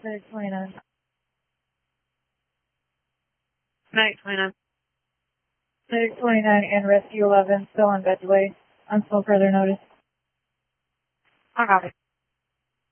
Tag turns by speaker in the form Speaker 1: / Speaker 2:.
Speaker 1: Medic 29.
Speaker 2: Medic 29.
Speaker 1: Medic 29 and Rescue 11 still on Bedway until further notice.
Speaker 2: I got it.